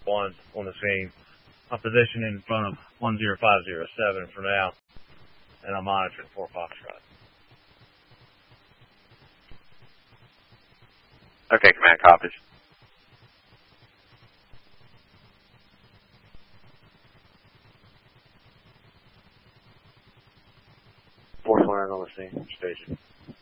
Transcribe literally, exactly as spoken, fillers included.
one on the scene. I'm positioned in front of one zero five zero seven for now, and I'm monitoring for Foxtrot. Okay, command copies. Force one on the scene, station.